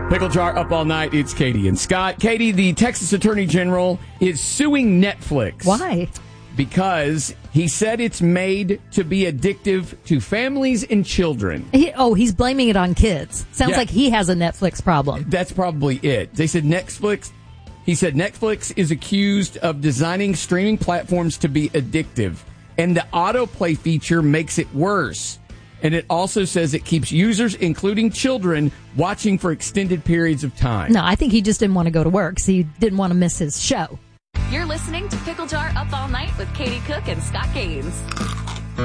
Pickle Jar up all night. It's Katie and Scott. Katie, the Texas Attorney General is suing Netflix. Why? Because he said it's made to be addictive to families and children. He's blaming it on kids. Sounds like he has a Netflix problem. That's probably it. He said Netflix is accused of designing streaming platforms to be addictive, and the autoplay feature makes it worse. And it also says it keeps users, including children, watching for extended periods of time. No, I think he just didn't want to go to work, so he didn't want to miss his show. You're listening to Pickle Jar Up All Night with Katie Cook and Scott Gaines.